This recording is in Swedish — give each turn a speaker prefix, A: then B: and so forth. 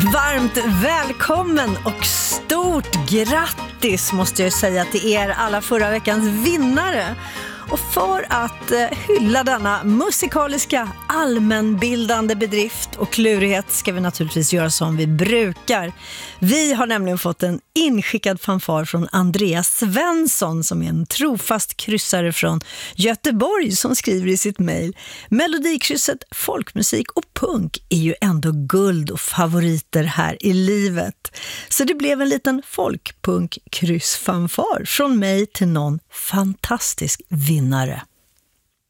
A: Varmt välkommen och stort grattis måste jag säga till er alla förra veckans vinnare. Och för att hylla denna musikaliska allmänbildande bedrift och klurighet ska vi naturligtvis göra som vi brukar. Vi har nämligen fått en inskickad fanfar från Andreas Svensson som är en trofast kryssare från Göteborg som skriver i sitt mejl: Melodikrysset, folkmusik och punk är ju ändå guld och favoriter här i livet. Så det blev en liten folkpunk-kryssfanfar från mig till någon fantastisk vinnare.